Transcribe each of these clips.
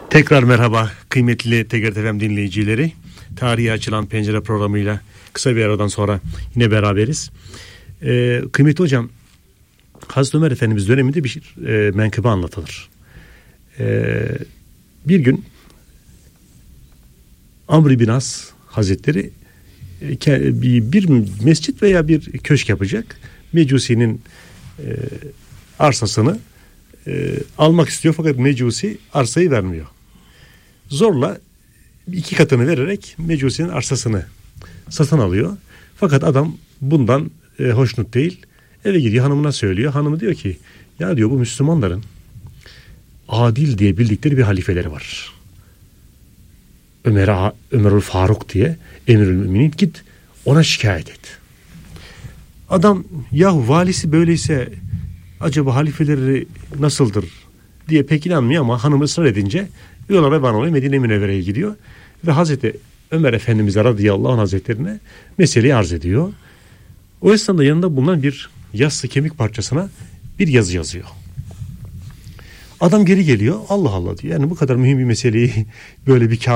Tekrar merhaba kıymetli TGRT FM dinleyicileri. Tarihe açılan pencere programıyla kısa bir aradan sonra yine beraberiz. Kıymetli hocam, Hazreti Ömer Efendimiz döneminde bir menkıbe anlatılır. Bir gün Amr bin As Hazretleri bir mescit veya bir köşk yapacak. Mecusi'nin arsasını almak istiyor, fakat Mecusi arsayı vermiyor. Zorla 2 katını vererek Mecusi'nin arsasını satın alıyor. Fakat adam bundan hoşnut değil. Eve gidiyor, hanımına söylüyor. Hanımı diyor ki, ya diyor, bu Müslümanların adil diye bildikleri bir halifeleri var. Ömerül Faruk diye, Emirül Müminin, git ona şikayet et. Adam, yahu valisi böyleyse acaba halifeleri nasıldır diye pek inanmıyor, ama hanımı ısrar edince yola revan oluyor, Medine Münevvere'ye gidiyor ve Hazreti Ömer Efendimiz'e radıyallahu anh hazretlerine meseleyi arz ediyor. O esnada yanında bulunan bir yassı kemik parçasına bir yazı yazıyor. Adam geri geliyor, Allah Allah diyor, yani bu kadar mühim bir meseleyi böyle bir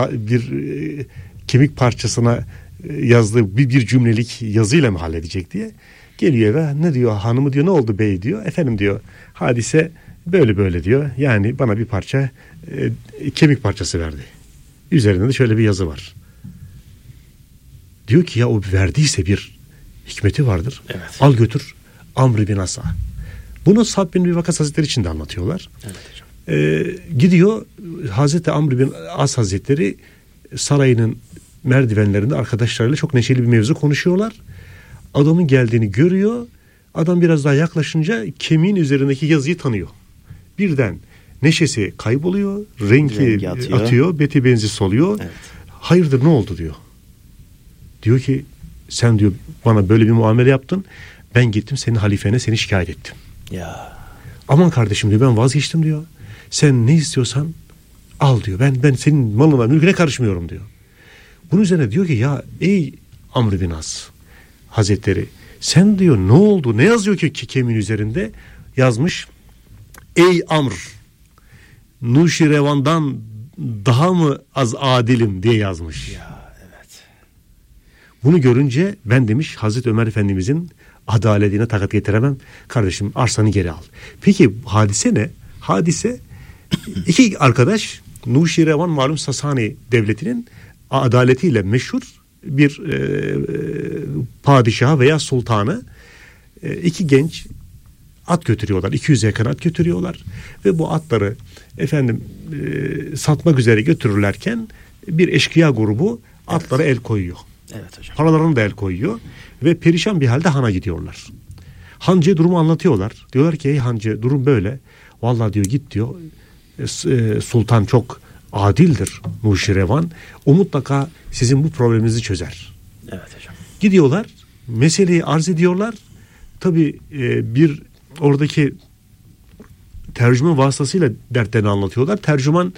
kemik parçasına yazdığı bir cümlelik yazıyla mı halledecek diye geliyor eve. Ne diyor hanımı, diyor, ne oldu bey diyor. Efendim diyor, hadise böyle böyle diyor, yani bana bir parça kemik parçası verdi. Üzerinde de şöyle bir yazı var. Diyor ki, ya o verdiyse bir hikmeti vardır. Evet. Al götür Amr bin As'a. Bunu Sa'd bin Vakas Hazretleri için de anlatıyorlar. Evet hocam. Gidiyor Hazreti Amr bin As Hazretleri sarayının merdivenlerinde arkadaşlarıyla çok neşeli bir mevzu konuşuyorlar. Adamın geldiğini görüyor. Adam biraz daha yaklaşınca kemiğin üzerindeki yazıyı tanıyor. Birden neşesi kayboluyor, rengi atıyor, beti benzi soluyor. Evet. Hayırdır, ne oldu diyor. Diyor ki, sen diyor bana böyle bir muamele yaptın. Ben gittim senin halifene, seni şikayet ettim. Ya. Aman kardeşim diyor, ben vazgeçtim diyor. Sen ne istiyorsan al diyor. Ben senin malına, mülküne karışmıyorum diyor. Bunun üzerine diyor ki, ya ey Amr bin As Hazretleri, sen diyor ne oldu? Ne yazıyor ki kemiğin üzerinde? Yazmış, ey Amr, Nuşirevan'dan daha mı az adilim diye yazmış. Ya evet. Bunu görünce ben, demiş, Hazreti Ömer Efendimizin adaletine takat getiremem. Kardeşim, arsanı geri al. Peki hadise ne? Hadise, 2 arkadaş, Nuşirevan malum Sasani devletinin adaletiyle meşhur bir padişahı veya sultanı, 2 genç at götürüyorlar. 200'e yakın at götürüyorlar ve bu atları satmak üzere götürürlerken bir eşkıya grubu atlara el koyuyor. Evet hocam. Paralarını da el koyuyor ve perişan bir halde hana gidiyorlar. Hancıya durumu anlatıyorlar. Diyorlar ki, ey hancı, durum böyle. Vallahi diyor, git diyor, sultan çok adildir Nuşirevan. O mutlaka sizin bu probleminizi çözer. Evet hocam. Gidiyorlar, meseleyi arz ediyorlar. Tabii bir oradaki tercüman vasıtasıyla dertlerini anlatıyorlar. Tercüman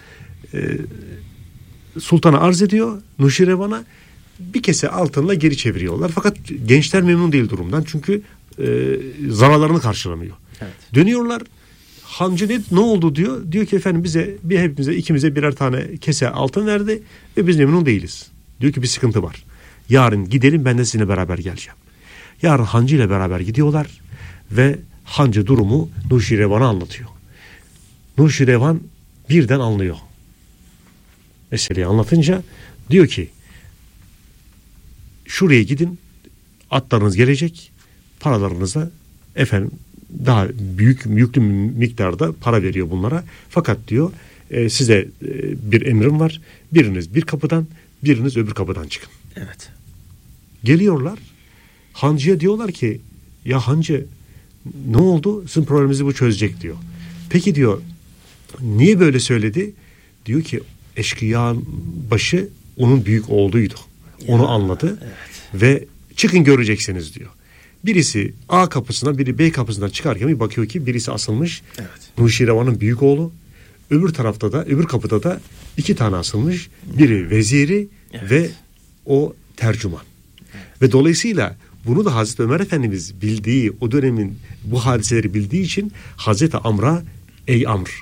sultana arz ediyor, Nuşirevan'a bir kese altınla geri çeviriyorlar. Fakat gençler memnun değil durumdan, çünkü zararlarını karşılamıyor. Evet. Dönüyorlar, hancı ne oldu diyor. Diyor ki, efendim hepimize ikimize birer tane kese altın verdi ve biz memnun değiliz. Diyor ki, bir sıkıntı var. Yarın gidelim, ben de sizinle beraber geleceğim. Yarın hancı ile beraber gidiyorlar ve hancı durumu Nuşirevan'a anlatıyor. Nuşirevan birden anlıyor. Meseleyi anlatınca diyor ki, şuraya gidin, atlarınız gelecek, paralarınıza daha yüklü miktarda para veriyor bunlara. Fakat diyor, size bir emrim var. Biriniz bir kapıdan, biriniz öbür kapıdan çıkın. Evet. Geliyorlar. Hancıya diyorlar ki, ya hancı, ne oldu? Sizin probleminizi bu çözecek diyor. Peki diyor, niye böyle söyledi? Diyor ki, eşkıya başı onun büyük oğluydu. Onu anladı. Evet. Ve çıkın göreceksiniz diyor. Birisi A kapısına, biri B kapısından çıkarken bir bakıyor ki birisi asılmış. Evet. Nuşirevan'ın büyük oğlu. Öbür kapıda da 2 tane asılmış. Biri veziri, evet, ve o tercüman. Evet. Ve dolayısıyla bunu da Hazreti Ömer Efendimiz bildiği, o dönemin bu hadiseleri bildiği için Hazreti Amr'a, ey Amr,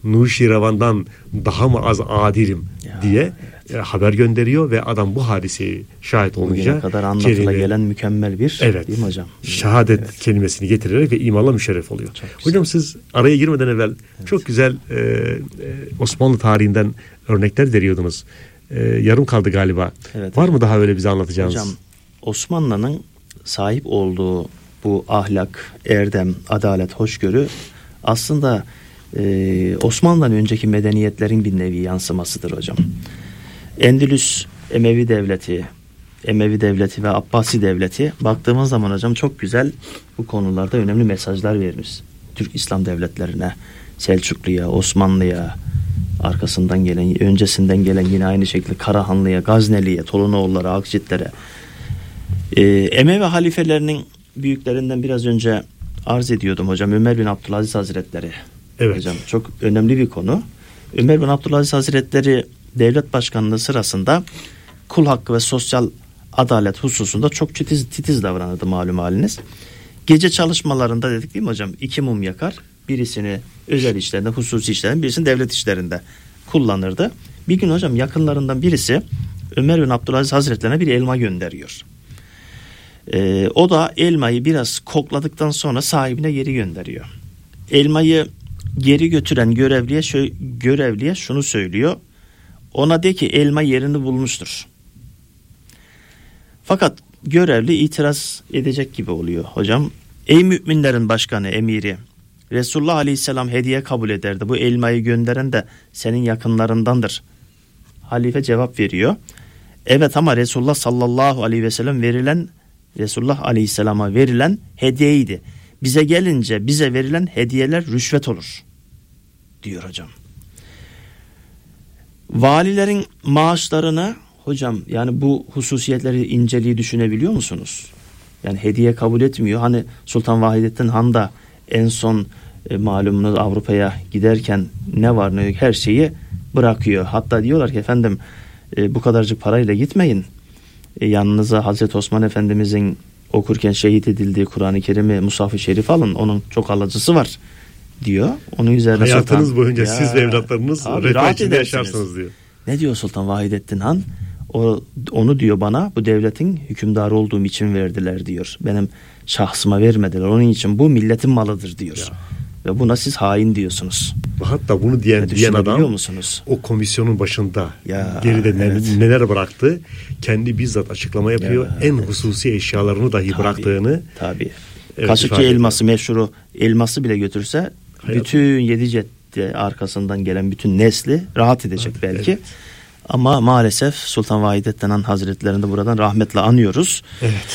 Nuşirevan'dan daha mı az adilim diye haber gönderiyor ve adam bu hadiseyi şahit olunca kadar anlatıla gelen mükemmel bir değil mi hocam? Şehadet kelimesini getirerek ve imanla müşerref oluyor. Hocam siz araya girmeden evvel çok güzel Osmanlı tarihinden örnekler veriyordunuz. Yarım kaldı galiba. Var mı daha öyle bize anlatacağınız? Hocam Osmanlı'nın sahip olduğu bu ahlak, erdem, adalet, hoşgörü aslında Osmanlı'dan önceki medeniyetlerin bir nevi yansımasıdır hocam. Endülüs Emevi Devleti ve Abbasi Devleti baktığımız zaman hocam çok güzel bu konularda önemli mesajlar vermiş. Türk İslam devletlerine, Selçuklu'ya, Osmanlı'ya, arkasından gelen, öncesinden gelen yine aynı şekilde Karahanlı'ya, Gazneli'ye, Tolunoğulları, Akçitlere. Emevi halifelerinin büyüklerinden biraz önce arz ediyordum hocam. Ömer bin Abdülaziz Hazretleri. Evet. Hocam çok önemli bir konu. Ömer bin Abdülaziz Hazretleri devlet başkanlığı sırasında kul hakkı ve sosyal adalet hususunda çok titiz davranırdı malum haliniz. Gece çalışmalarında dedik değil mi hocam? 2 mum yakar. Birisini özel işlerinde, hususi işlerinde, birisini devlet işlerinde kullanırdı. Bir gün hocam yakınlarından birisi Ömer bin Abdülaziz Hazretlerine bir elma gönderiyor. O da elmayı biraz kokladıktan sonra sahibine geri gönderiyor. Elmayı geri götüren görevliye şunu söylüyor. Ona de ki elma yerini bulmuştur. Fakat görevli itiraz edecek gibi oluyor hocam. Ey müminlerin başkanı, emiri, Resulullah Aleyhisselam hediye kabul ederdi. Bu elmayı gönderen de senin yakınlarındandır. Halife cevap veriyor. Evet ama Resulullah sallallahu aleyhi ve sellem Resulullah Aleyhisselam'a verilen hediyeydi. Bize gelince bize verilen hediyeler rüşvet olur diyor hocam. Valilerin maaşlarını hocam yani bu hususiyetleri inceliği düşünebiliyor musunuz? Yani hediye kabul etmiyor. Hani Sultan Vahidettin Han da en son malumunuz Avrupa'ya giderken ne var ne yok her şeyi bırakıyor. Hatta diyorlar ki efendim bu kadarcık parayla gitmeyin. Yanınıza Hazreti Osman Efendimizin okurken şehit edildiği Kur'an-ı Kerim'i Mushaf-ı Şerif alın. Onun çok alıcısı var diyor. Onun üzerine hayatınız boyunca siz ve evlatlarınız refah içinde yaşarsınız diyor. Ne diyor Sultan Vahidettin Han? Onu diyor bana bu devletin hükümdarı olduğum için verdiler diyor. Benim şahsıma vermediler. Onun için bu milletin malıdır diyor. Ya. Ve buna siz hain diyorsunuz. Hatta bunu diyen adam musunuz? O komisyonun başında geride neler bıraktı kendi bizzat açıklama yapıyor. En hususi eşyalarını dahi bıraktığını. Tabii. Kaşıkçı elması meşhuru elması bile götürse bütün 7 ceddi arkasından gelen bütün nesli rahat edecek belki. Evet. Ama maalesef Sultan Vahidettin Han Hazretlerini de buradan rahmetle anıyoruz.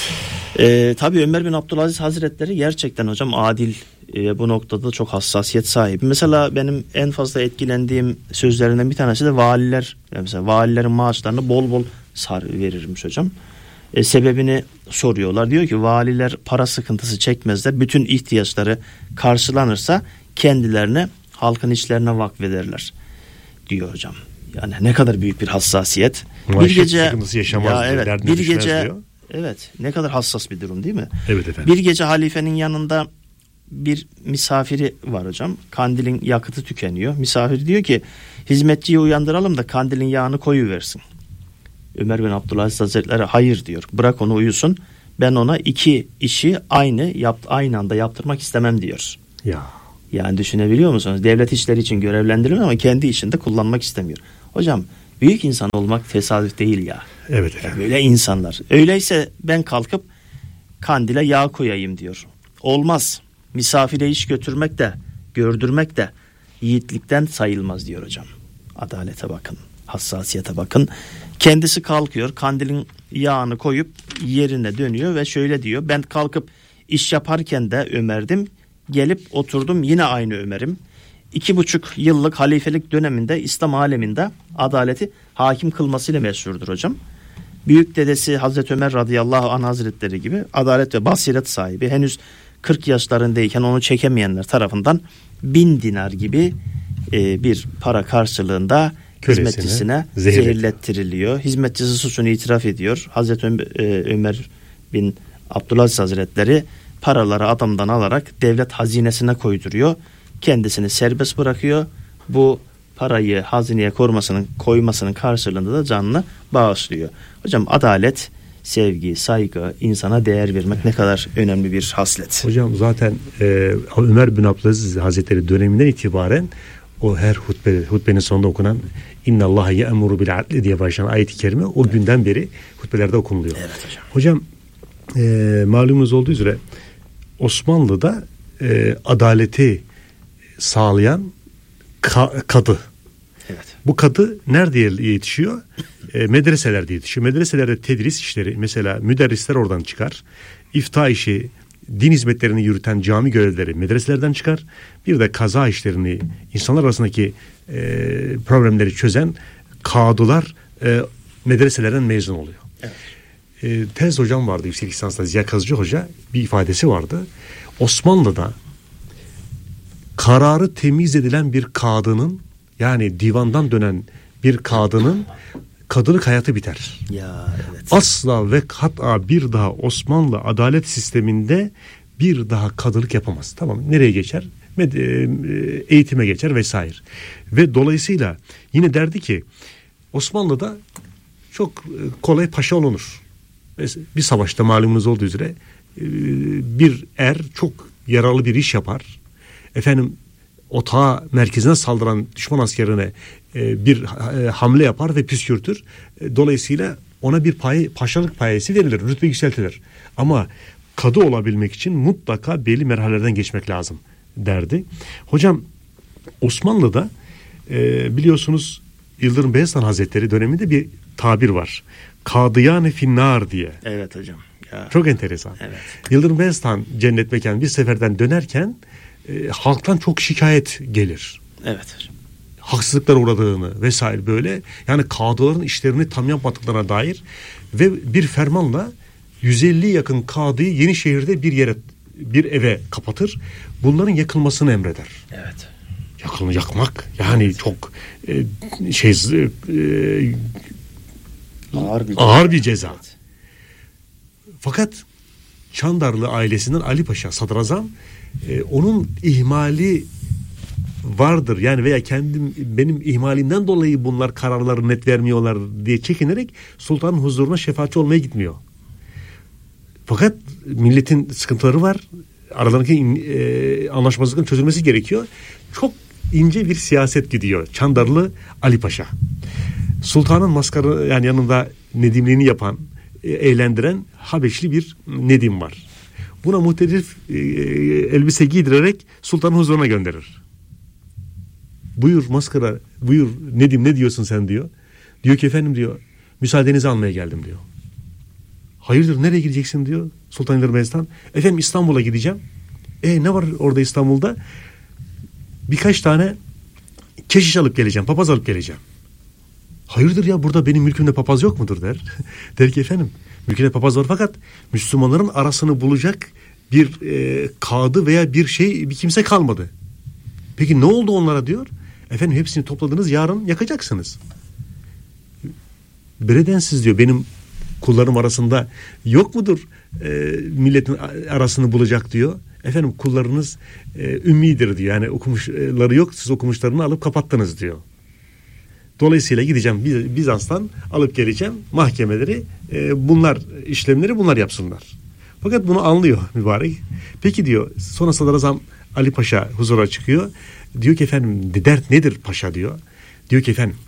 Evet. Tabii Ömer bin Abdülaziz Hazretleri gerçekten hocam adil bu noktada çok hassasiyet sahibi. Mesela benim en fazla etkilendiğim sözlerinden bir tanesi de valiler. Mesela valilerin maaşlarını bol bol verirmiş hocam. Sebebini soruyorlar. Diyor ki valiler para sıkıntısı çekmezler. Bütün ihtiyaçları karşılanırsa kendilerini halkın işlerine vakfederler diyor hocam. Yani ne kadar büyük bir hassasiyet. Bir gece sıkıntısı yaşamaz diyor, bir gece diyor. Evet, ne kadar hassas bir durum değil mi? Evet efendim. Bir gece halifenin yanında bir misafiri var hocam. Kandilin yakıtı tükeniyor. Misafir diyor ki hizmetçiyi uyandıralım da kandilin yağını koyuversin. Ömer bin Abdülaziz Hazretleri hayır diyor. Bırak onu uyusun. Ben ona 2 işi aynı anda yaptırmak istemem diyor. Ya. Yani düşünebiliyor musunuz? Devlet işleri için görevlendiriliyor ama kendi işinde kullanmak istemiyor. Hocam büyük insan olmak tesadüf değil ya. Evet efendim. Böyle insanlar. Öyleyse ben kalkıp kandile yağ koyayım diyor. Olmaz. Misafire iş götürmek de gördürmek de yiğitlikten sayılmaz diyor hocam. Adalete bakın. Hassasiyete bakın. Kendisi kalkıyor. Kandilin yağını koyup yerine dönüyor ve şöyle diyor. Ben kalkıp iş yaparken de Ömer'dim. Gelip oturdum yine aynı Ömer'im. 2,5 yıllık halifelik döneminde İslam aleminde adaleti hakim kılmasıyla meşhurdur hocam. Büyük dedesi Hazreti Ömer radıyallahu anh hazretleri gibi adalet ve basiret sahibi. Henüz 40 yaşlarındayken onu çekemeyenler tarafından 1000 dinar gibi bir para karşılığında hizmetçisine zehirlettiriliyor. Hizmetçisi suçunu itiraf ediyor. Hazreti Ömer bin Abdülaziz Hazretleri paraları adamdan alarak devlet hazinesine koyduruyor. Kendisini serbest bırakıyor. bu parayı hazineye koymasının karşılığında da canını bağışlıyor. Hocam adalet, sevgi, saygı, insana değer vermek ne kadar önemli bir haslet. Hocam zaten Ömer bin Abdülaziz Hazretleri döneminden itibaren o her hutbenin sonunda okunan İnnallâhe ye'muru bil adli diye başlayan ayet-i kerime o günden beri hutbelerde okunuluyor. Evet hocam. Hocam malumunuz olduğu üzere Osmanlı'da adaleti sağlayan kadı. Evet. Bu kadı nerede yetişiyor? Medreselerde yetişiyor. Medreselerde tedris işleri, mesela müderrisler oradan çıkar. İfta işi, din hizmetlerini yürüten cami görevlileri medreselerden çıkar. Bir de kaza işlerini, insanlar arasındaki problemleri çözen kadılar medreselerden mezun oluyor. Evet. Tez hocam vardı yüksek lisansta, Ziya Kazıcı Hoca, bir ifadesi vardı. Osmanlı'da kararı temiz edilen bir kadının, yani divandan dönen bir kadının kadılık hayatı biter. Ya, evet. Asla ve kat'a bir daha Osmanlı adalet sisteminde bir daha kadılık yapamaz. Tamam, nereye geçer? Eğitime geçer vesaire. Ve dolayısıyla yine derdi ki Osmanlı'da çok kolay paşa olunur. Bir savaşta malumunuz olduğu üzere bir er çok yararlı bir iş yapar. Efendim, otağı merkezine saldıran düşman askerine bir hamle yapar ve püskürtür. Dolayısıyla ona bir paşalık payesi verilir, rütbe yükseltilir. Ama kadı olabilmek için mutlaka belli merhalelerden geçmek lazım derdi. Hocam Osmanlı'da biliyorsunuz Yıldırım Beyazıt Hazretleri döneminde bir tabir var. Kadıyane finnar diye. Evet hocam. Ya. Çok enteresan. Evet. Yıldırım Beyazıt Han cennet mekanı bir seferden dönerken halktan çok şikayet gelir. Evet hocam. Haksızlıklar uğradığını vesaire böyle. Yani kadıların işlerini tam yapmadıklarına dair ve bir fermanla 150 yakın kadıyı Yenişehir'de bir eve kapatır. Bunların yakılmasını emreder. Evet. Yakmak yani evet. Çok ağır bir ceza. Evet. Fakat Çandarlı ailesinden Ali Paşa sadrazam onun ihmali vardır yani veya benim ihmalimden dolayı bunlar kararları net vermiyorlar diye çekinerek sultanın huzuruna şefaatçi olmaya gitmiyor. Fakat milletin sıkıntıları var. Aralarındaki anlaşmazlıkın çözülmesi gerekiyor. Çok ince bir siyaset gidiyor Çandarlı Ali Paşa. Sultanın maskarı yani yanında nedimliğini yapan, eğlendiren Habeşli bir nedim var. Buna muhtelif elbise giydirerek sultanın huzuruna gönderir. Buyur maskara, buyur Nedim, ne diyorsun sen diyor. Diyor ki efendim diyor, müsaadenizi almaya geldim diyor. Hayırdır, nereye gideceksin diyor Sultan Yıldırım Beyazıt Han. Efendim İstanbul'a gideceğim. Ne var orada İstanbul'da? Birkaç tane keşiş alıp geleceğim, papaz alıp geleceğim. Hayırdır ya, burada benim mülkümde papaz yok mudur der. Der ki efendim mülkümde papaz var fakat Müslümanların arasını bulacak bir kadı veya bir kimse kalmadı. Peki ne oldu onlara diyor. Efendim hepsini topladınız, yarın yakacaksınız. Beredensiz diyor, benim kullarım arasında yok mudur milletin arasını bulacak diyor. Efendim kullarınız ümmidir diyor. Yani okumuşları yok, siz okumuşlarını alıp kapattınız diyor. Dolayısıyla gideceğim Bizans'tan alıp geleceğim mahkemeleri, işlemleri bunlar yapsınlar. Fakat bunu anlıyor mübarek. Peki diyor, sonra sadrazam Ali Paşa huzura çıkıyor. Diyor ki efendim dert nedir paşa diyor. Diyor ki efendim